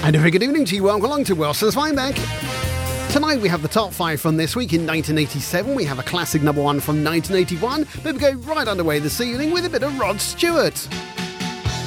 And a very good evening to you. Welcome along to Wilson's Wineback. Tonight we have the top 5 from this week. In 1987 we have a classic number 1 from 1981, but we go right underway this evening with a bit of Rod Stewart.